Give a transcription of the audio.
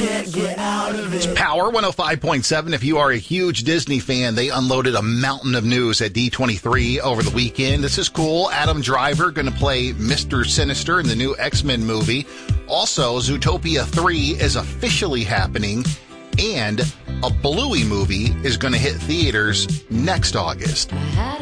can't get out of it. It's Power 105.7. If you are a huge Disney fan, they unloaded a mountain of news at D23 over the weekend. This is cool. Adam Driver going to play Mr. Sinister in the new X-Men movie. Also, Zootopia 3 is officially happening, and a Bluey movie is going to hit theaters next August.